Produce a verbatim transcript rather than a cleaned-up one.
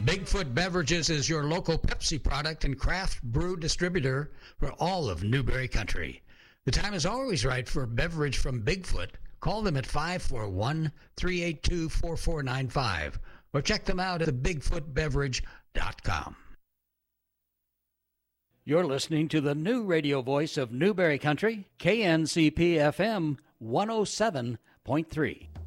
Bigfoot Beverages is your local Pepsi product and craft brew distributor for all of Newberry Country. The time is always right for a beverage from Bigfoot. Call them at five four one, three eight two, four four nine five or check them out at the bigfoot beverage dot com. You're listening to the new radio voice of Newberry Country, K N C P F M one oh seven point three.